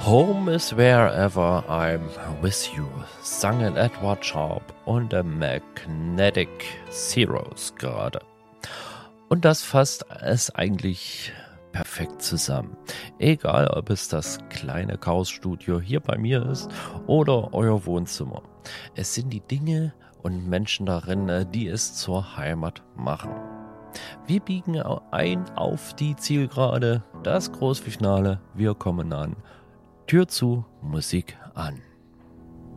Home is wherever I'm with you, sangen Edward Sharp und The Magnetic Zeros gerade. Und das fasst es eigentlich perfekt zusammen. Egal, ob es das kleine Chaosstudio hier bei mir ist oder euer Wohnzimmer. Es sind die Dinge und Menschen darin, die es zur Heimat machen. Wir biegen ein auf die Zielgerade, das Großfinale, wir kommen an. Tür zu, Musik an.